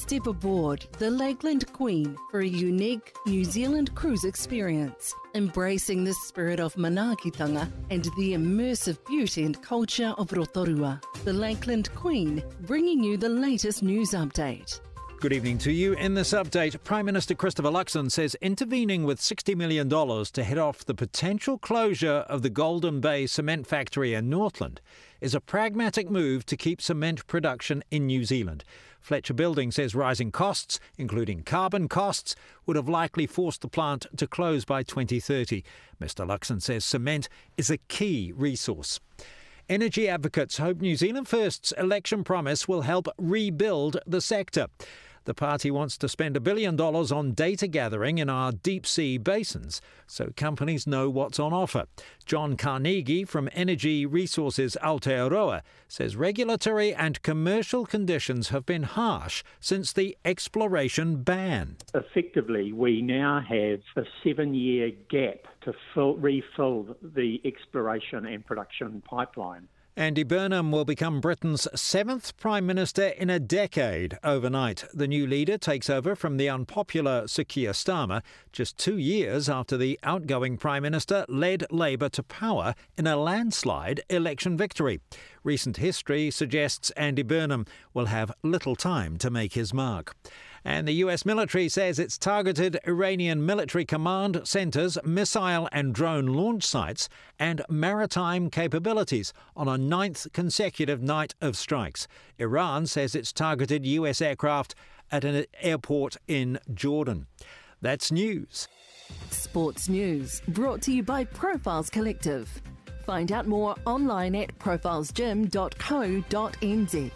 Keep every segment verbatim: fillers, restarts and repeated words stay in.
Step aboard the Lakeland Queen for a unique New Zealand cruise experience, embracing the spirit of manaakitanga and the immersive beauty and culture of Rotorua. The Lakeland Queen, bringing you the latest news update. Good evening to you. In this update, Prime Minister Christopher Luxon says intervening with sixty million dollars to head off the potential closure of the Golden Bay cement factory in Northland is a pragmatic move to keep cement production in New Zealand. Fletcher Building says rising costs, including carbon costs, would have likely forced the plant to close by twenty thirty. Mister Luxon says cement is a key resource. Energy advocates hope New Zealand First's election promise will help rebuild the sector. The party wants to spend a billion dollars on data gathering in our deep sea basins so companies know what's on offer. John Carnegie from Energy Resources Aotearoa says regulatory and commercial conditions have been harsh since the exploration ban. Effectively, we now have a seven-year gap to fill, refill the exploration and production pipeline. Andy Burnham will become Britain's seventh Prime Minister in a decade overnight. The new leader takes over from the unpopular Sir Keir Starmer just two years after the outgoing Prime Minister led Labour to power in a landslide election victory. Recent history suggests Andy Burnham will have little time to make his mark. And the U S military says it's targeted Iranian military command centres, missile and drone launch sites and maritime capabilities on a ninth consecutive night of strikes. Iran says it's targeted U S aircraft at an airport in Jordan. That's news. Sports news brought to you by Profiles Collective. Find out more online at profiles gym dot co dot n z.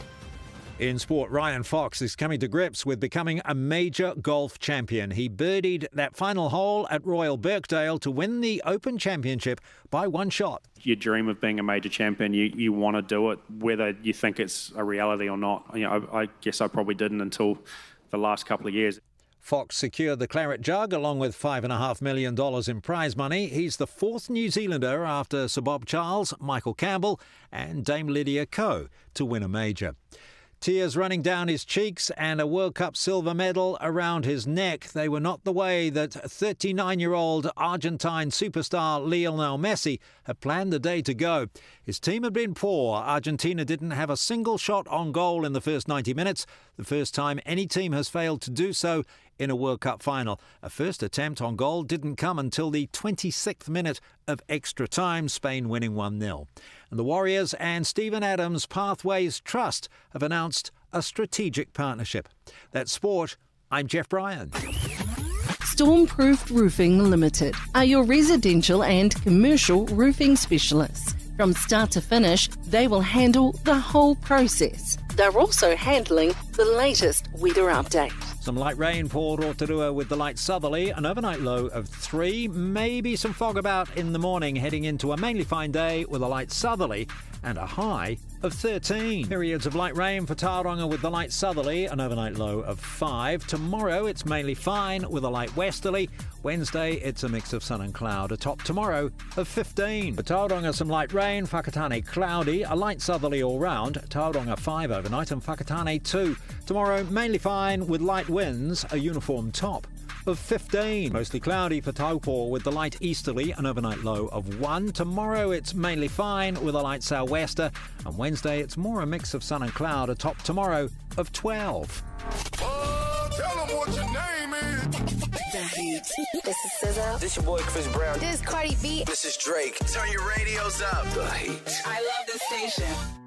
In sport, Ryan Fox is coming to grips with becoming a major golf champion. He birdied that final hole at Royal Birkdale to win the Open Championship by one shot. You dream of being a major champion, you, you want to do it, whether you think it's a reality or not. You know, I, I guess I probably didn't until the last couple of years. Fox secured the Claret Jug along with five point five million dollars in prize money. He's the fourth New Zealander after Sir Bob Charles, Michael Campbell and Dame Lydia Ko to win a major. Tears running down his cheeks and a World Cup silver medal around his neck. They were not the way that thirty-nine-year-old Argentine superstar Lionel Messi had planned the day to go. His team had been poor. Argentina didn't have a single shot on goal in the first ninety minutes, the first time any team has failed to do so in a World Cup final. A first attempt on goal didn't come until the twenty-sixth minute of extra time, Spain winning one nil. And the Warriors and Stephen Adams Pathways Trust have announced a strategic partnership. That's sport. I'm Jeff Bryan. Stormproof Roofing Limited are your residential and commercial roofing specialists. From start to finish, they will handle the whole process. They're also handling the latest weather update. Some light rain for Rotorua with the light southerly, an overnight low of three. Maybe some fog about in the morning, heading into a mainly fine day with a light southerly and a high of thirteen. Periods of light rain for Tauranga with the light southerly, an overnight low of five. Tomorrow it's mainly fine with a light westerly. Wednesday it's a mix of sun and cloud, a top tomorrow of fifteen. For Tauranga some light rain, Whakatane cloudy, a light southerly all round. Tauranga five overnight and Whakatane two. Tomorrow mainly fine with light winds, a uniform top of fifteen. Mostly cloudy for Taupo with the light easterly, an overnight low of one. Tomorrow it's mainly fine with a light sou'wester, and Wednesday it's more a mix of sun and cloud, a top tomorrow of twelve. Oh, tell them what your name is. The Heat. This is S Z A. This your boy Chris Brown. This is Cardi B. This is Drake. Turn your radios up. The Heat. I love this station.